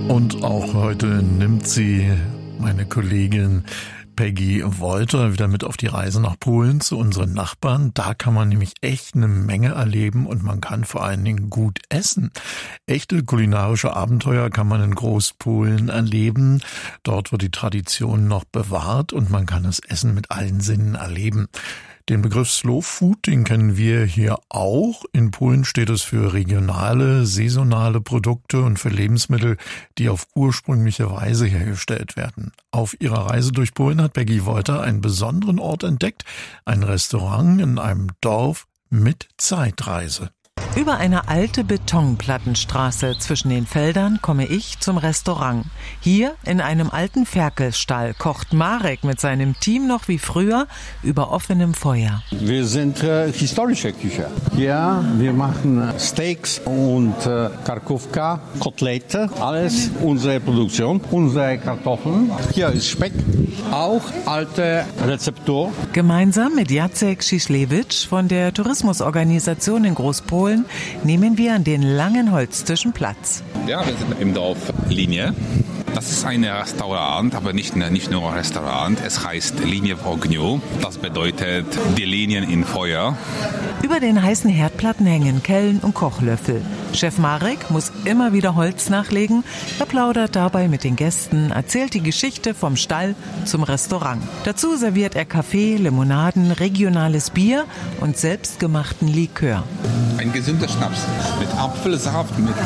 Und auch heute nimmt sie meine Kollegin Peggy Wolter wieder mit auf die Reise nach Polen zu unseren Nachbarn. Da kann man nämlich echt eine Menge erleben und man kann vor allen Dingen gut essen. Echte kulinarische Abenteuer kann man in Großpolen erleben. Dort wird die Tradition noch bewahrt und man kann das Essen mit allen Sinnen erleben. Den Begriff Slow Food, den kennen wir hier auch. In Polen steht es für regionale, saisonale Produkte und für Lebensmittel, die auf ursprüngliche Weise hergestellt werden. Auf ihrer Reise durch Polen hat Peggy Wolter einen besonderen Ort entdeckt, ein Restaurant in einem Dorf mit Zeitreise. Über eine alte Betonplattenstraße zwischen den Feldern komme ich zum Restaurant. Hier in einem alten Ferkelstall kocht Marek mit seinem Team noch wie früher über offenem Feuer. Wir sind historische Küche. Ja, wir machen Steaks und Karkówka, Kotelette, alles unsere Produktion, unsere Kartoffeln. Hier ist Speck, auch alte Rezeptur. Gemeinsam mit Jacek Szislewicz von der Tourismusorganisation in Großpolen nehmen wir an den langen Holztischen Platz. Ja, wir sind im Dorf Linie. Das ist ein Restaurant, aber nicht nur ein Restaurant. Es heißt Linie w ogniu. Das bedeutet die Linien in Feuer. Über den heißen Herdplatten hängen Kellen und Kochlöffel. Chef Marek muss immer wieder Holz nachlegen. Er plaudert dabei mit den Gästen, erzählt die Geschichte vom Stall zum Restaurant. Dazu serviert er Kaffee, Limonaden, regionales Bier und selbstgemachten Likör. Ein gesunder Schnaps mit Apfelsaft, mit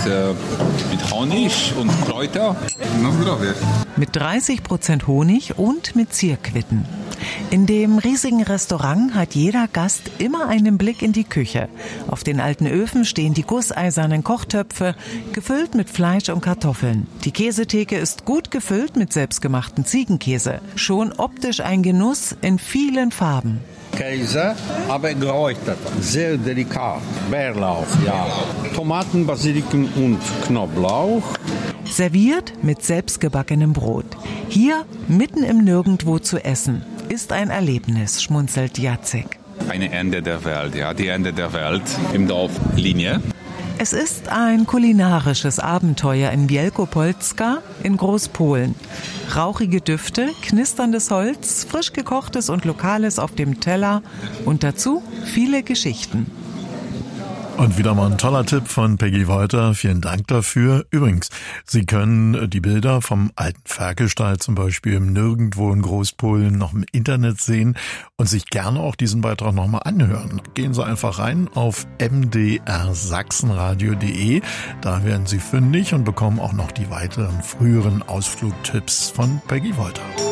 Honig und Kräuter. Mit 30% Honig und mit Zierquitten. In dem riesigen Restaurant hat jeder Gast immer einen Blick in die Küche. Auf den alten Öfen stehen die gusseisernen Kochtöpfe, gefüllt mit Fleisch und Kartoffeln. Die Käsetheke ist gut gefüllt mit selbstgemachten Ziegenkäse. Schon optisch ein Genuss in vielen Farben. Käse, aber geräuchert, sehr delikat. Bärlauch, ja. Tomaten, Basilikum und Knoblauch. Serviert mit selbstgebackenem Brot. Hier, mitten im Nirgendwo zu essen, ist ein Erlebnis, schmunzelt Jacek. Eine Ende der Welt, ja, die Ende der Welt im Dorf Linie. Es ist ein kulinarisches Abenteuer in Wielkopolska in Großpolen. Rauchige Düfte, knisterndes Holz, frisch gekochtes und Lokales auf dem Teller und dazu viele Geschichten. Und wieder mal ein toller Tipp von Peggy Wolter. Vielen Dank dafür. Übrigens, Sie können die Bilder vom alten Ferkelstall zum Beispiel im Nirgendwo in Großpolen noch im Internet sehen und sich gerne auch diesen Beitrag nochmal anhören. Gehen Sie einfach rein auf mdrsachsenradio.de. Da werden Sie fündig und bekommen auch noch die weiteren früheren Ausflugtipps von Peggy Wolter.